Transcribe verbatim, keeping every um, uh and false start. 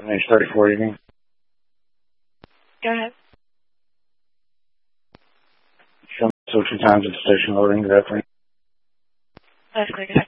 Range thirty-four, you mean? Go ahead. Show me so two times at the station loading, exactly. That's clear.